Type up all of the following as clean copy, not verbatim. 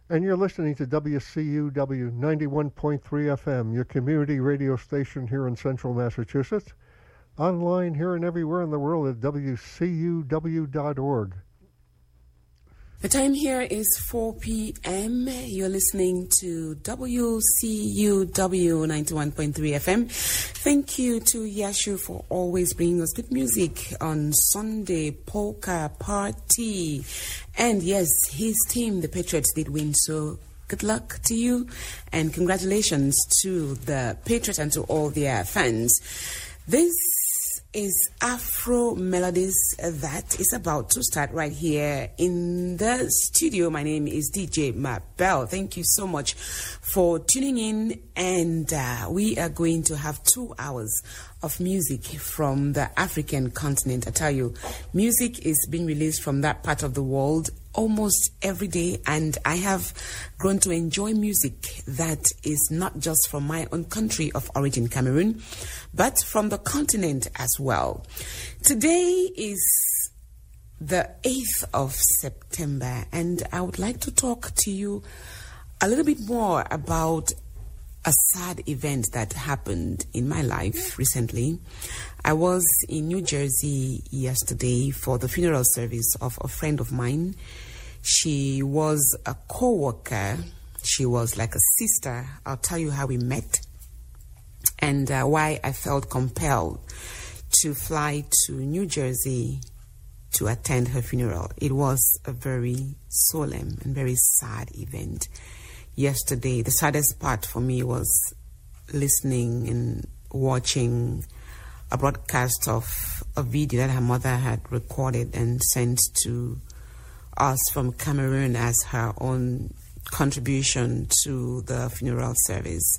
And you're listening to WCUW 91.3 FM, your community radio station here in central Massachusetts. Online here and everywhere in the world at WCUW.org. The time here is 4 p.m. You're listening to WCUW 91.3 FM. Thank you to Yashu for always bringing us good music on Sunday Polka Party. And yes, his team, the Patriots, did win, so good luck to you. And congratulations to the Patriots and to all their fans. This is Afro Melodies that is about to start right here in the studio. My name is DJ Mabel. Thank you so much for tuning in, and we are going to have 2 hours of music from the African continent. I tell you, music is being released from that part of the world almost every day, and I have grown to enjoy music that is not just from my own country of origin, Cameroon, but from the continent as well. Today is the 8th of September, and I would like to talk to you a little bit more about a sad event that happened in my life recently. I was in New Jersey yesterday for the funeral service of a friend of mine. She was a co-worker. She was like a sister. I'll tell you how we met and why I felt compelled to fly to New Jersey to attend her funeral. It was a very solemn and very sad event. Yesterday, the saddest part for me was listening and watching a broadcast of a video that her mother had recorded and sent to us from Cameroon as her own contribution to the funeral service.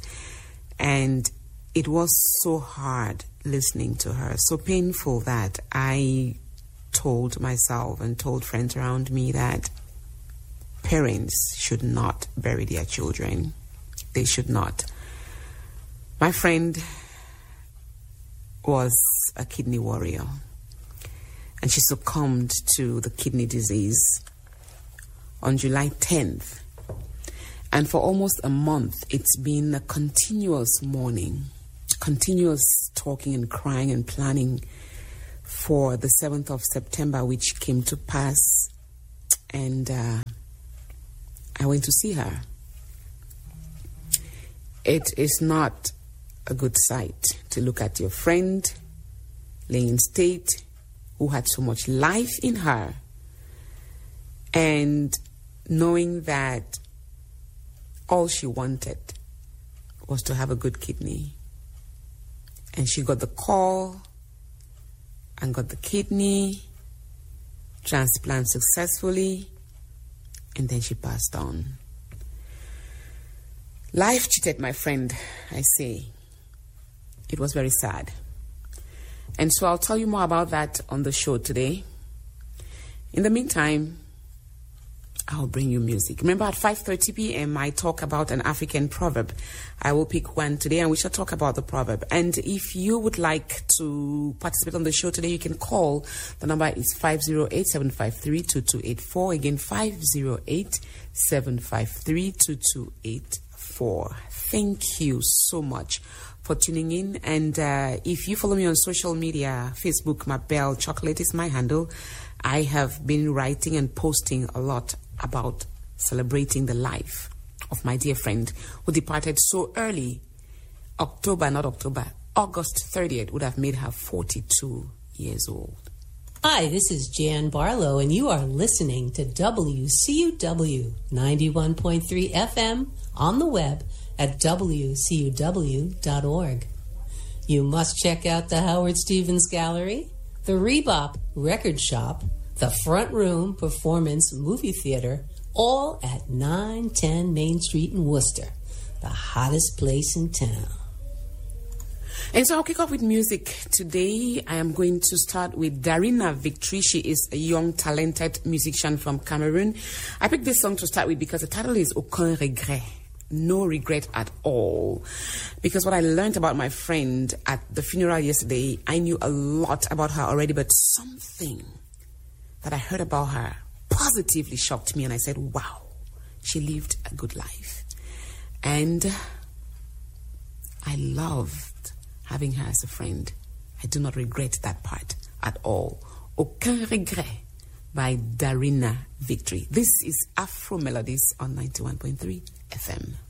And it was so hard listening to her, so painful that I told myself and told friends around me that parents should not bury their children. They should not. My friend was a kidney warrior, and she succumbed to the kidney disease on July 10th. And for almost a month, it's been a continuous mourning, continuous talking and crying and planning for the 7th of September, which came to pass. And I went to see her. It is not a good sight to look at your friend laying in state who had so much life in her, and knowing that all she wanted was to have a good kidney. And she got the call and got the kidney transplant successfully, and then she passed on. Life cheated my friend, I say. It was very sad. And so I'll tell you more about that on the show today. In the meantime, I'll bring you music. Remember, at 5:30 p.m., I talk about an African proverb. I will pick one today, and we shall talk about the proverb. And if you would like to participate on the show today, you can call. The number is 508-753-2284. Again, 508-753-2284. Thank you so much for tuning in. And if you follow me on social media, Facebook, Mabel Chocolate is my handle. I have been writing and posting a lot about celebrating the life of my dear friend who departed so early. August 30th would have made her 42 years old. Hi, this is Jan Barlow, and you are listening to WCUW 91.3 FM on the web at WCUW.org. You must check out the Howard Stevens Gallery, the Rebop Record Shop, the Front Room Performance Movie Theater, all at 910 Main Street in Worcester, the hottest place in town. And so I'll kick off with music. Today I am going to start with Darina Victory. She is a young, talented musician from Cameroon. I picked this song to start with because the title is Aucun Regret. No regret at all. Because what I learned about my friend at the funeral yesterday, I knew a lot about her already, but something that I heard about her positively shocked me, and I said, wow, she lived a good life. And I loved having her as a friend. I do not regret that part at all. Aucun regret by Darina Victory. This is Afro Melodies on 91.3 FM.